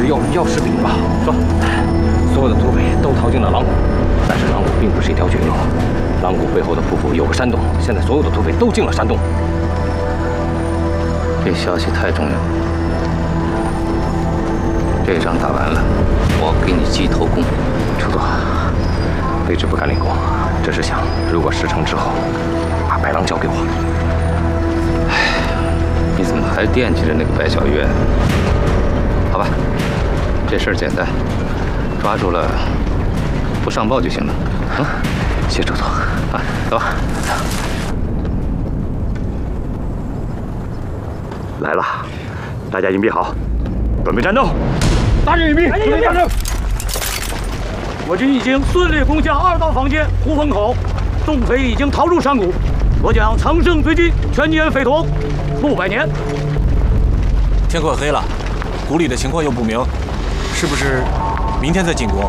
要士兵吧？说，所有的土匪都逃进了狼谷，但是狼谷并不是一条绝路，狼谷背后的瀑布有个山洞，现在所有的土匪都进了山洞。 这消息太重要了，这仗打完了，我给你鸡头功。 主座，卑职不敢领功，只是想，如果事成之后，把白狼交给我。 唉，你怎么还惦记着那个白小月？好吧，这事儿简单，抓住了不上报就行了。啊， 谢主座。 啊，走吧。 来了，大家隐蔽好，准备战斗！ 大阵隐蔽，准备战斗！我军已经顺利攻下2道防线呼风口，众匪已经逃入山谷，我将乘胜追击，全歼匪徒，数百年。 天快黑了，谷里的情况又不明，是不是明天再进攻？